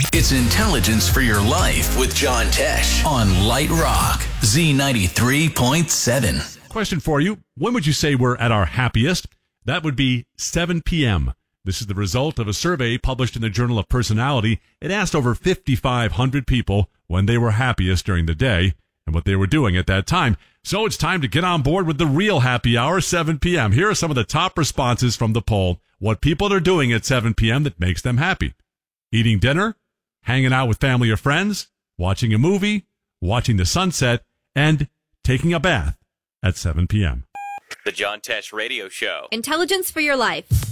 It's Intelligence for Your Life with John Tesh on Light Rock, Z93.7. Question for you. When would you say we're at our happiest? That would be 7 p.m. This is the result of a survey published in the Journal of Personality. It asked over 5,500 people when they were happiest during the day and what they were doing at that time. So it's time to get on board with the real happy hour, 7 p.m. Here are some of the top responses from the poll. What people are doing at 7 p.m. that makes them happy. Eating dinner, hanging out with family or friends, watching a movie, watching the sunset, and taking a bath at 7 p.m. The John Tesh Radio Show. Intelligence for Your Life.